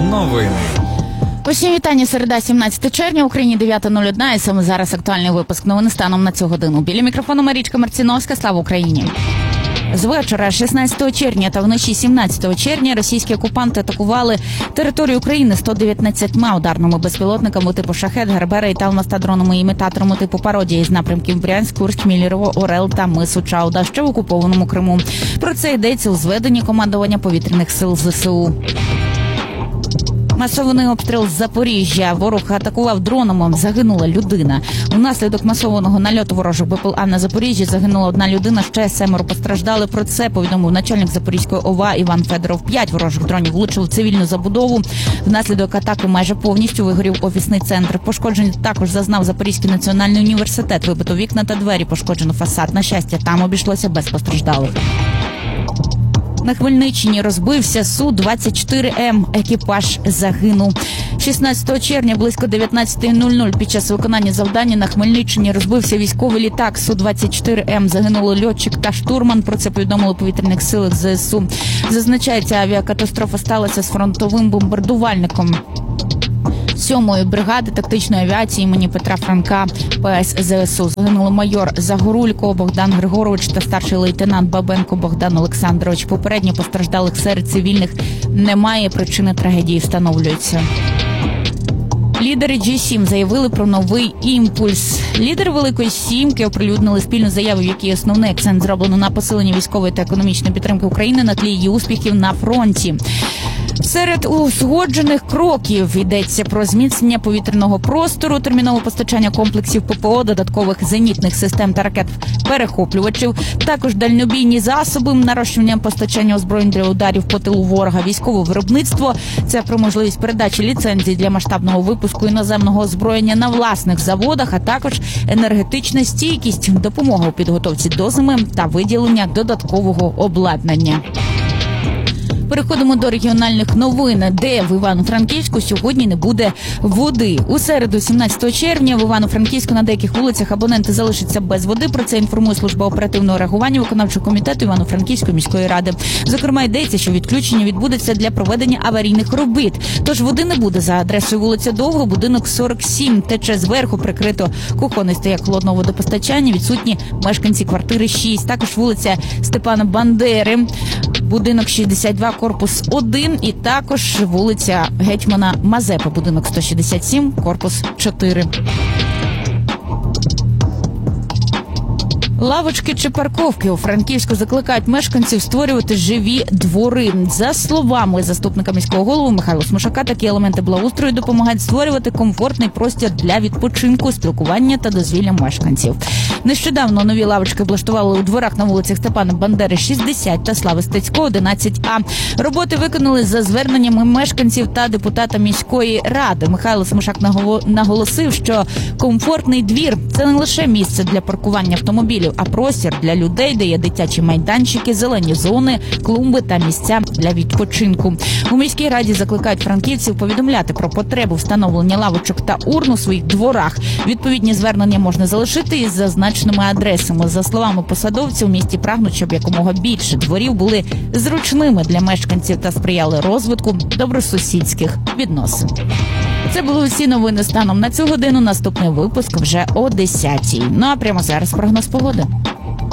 Новини. Усім вітання, середа, 17 червня, в Україні 9:01, і саме зараз актуальний випуск новин станом на цю годину. Біля мікрофону Марічка Марціновська, слава Україні! З вечора 16 червня та вночі 17 червня російські окупанти атакували територію України 119 ударними безпілотниками типу «Шахед», «Гербера» і «Талмаста» імітаторами типу «Пародія» із напрямків Брянськ, Курськ, Міллерово, Орел та мису Чауда, що в окупованому Криму. Про це йдеться у зведенні командування повітряних сил ЗСУ. Масований обстріл з Запоріжжя. Ворог атакував дронами. Загинула людина. Унаслідок масованого нальоту ворожих БПЛА на Запоріжжі загинула одна людина, ще 7 постраждали. Про це повідомив начальник Запорізької ОВА Іван Федоров. 5 ворожих дронів влучили в цивільну забудову. Внаслідок атаки майже повністю вигорів офісний центр. Пошкоджень також зазнав Запорізький національний університет. Вибито вікна та двері, пошкоджено фасад. На щастя, там обійшлося без постраждалих. На Хмельниччині розбився Су-24М. Екіпаж загинув. 16 червня близько 19:00 під час виконання завдання на Хмельниччині розбився військовий літак Су-24М. Загинули льотчик та штурман. Про це повідомили у повітряних силах ЗСУ. Зазначається, авіакатастрофа сталася з фронтовим бомбардувальником 7-ї бригади тактичної авіації імені Петра Франка ПС ЗСУ. Загинули майор Загорулько Богдан Григорович та старший лейтенант Бабенко Богдан Олександрович. Попередньо постраждалих серед цивільних немає, причини трагедії встановлюються. Лідери G7 заявили про новий імпульс. Лідери Великої Сімки оприлюднили спільну заяву, в якій основний акцент зроблено на посилення військової та економічної підтримки України на тлі її успіхів на фронті. Серед узгоджених кроків йдеться про зміцнення повітряного простору, термінове постачання комплексів ППО, додаткових зенітних систем та ракет-перехоплювачів, також дальнобійні засоби, нарощування постачання озброєнь для ударів по тилу ворога, військове виробництво. Це про можливість передачі ліцензій для масштабного випуску іноземного озброєння на власних заводах, а також енергетична стійкість, допомога у підготовці до зими та виділення додаткового обладнання. Переходимо до регіональних новин, де в Івано-Франківську сьогодні не буде води. У середу, 17 червня, в Івано-Франківську на деяких вулицях абоненти залишаться без води. Про це інформує служба оперативного реагування виконавчого комітету Івано-Франківської міської ради. Зокрема, йдеться, що відключення відбудеться для проведення аварійних робіт. Тож води не буде за адресою вулиця Довго, будинок 47. Тече зверху, прикрито кухонний стояк холодного водопостачання. Відсутні мешканці квартири 6. Також вулиця Степана Бандери, будинок 62, корпус 1, і також вулиця Гетьмана Мазепи, будинок 167, корпус 4. Лавочки чи парковки у Франківську закликають мешканців створювати живі двори. За словами заступника міського голови Михайла Смушака, такі елементи благоустрою допомагають створювати комфортний простір для відпочинку, спілкування та дозвілля мешканців. Нещодавно нові лавочки облаштували у дворах на вулицях Степана Бандери 60 та Слави Стецького 11А. Роботи виконали за зверненнями мешканців та депутата міської ради. Михайло Смушак наголосив, що комфортний двір – це не лише місце для паркування автомобілів, а простір для людей, де є дитячі майданчики, зелені зони, клумби та місця для відпочинку. У міській раді закликають франківців повідомляти про потребу встановлення лавочок та урн у своїх дворах. Відповідні звернення можна залишити із зазначеними адресами. За словами посадовців, у місті прагнуть, щоб якомога більше дворів були зручними для мешканців та сприяли розвитку добросусідських відносин. Це були усі новини станом на цю годину. Наступний випуск вже о 10:00. Ну а прямо зараз прогноз погоди.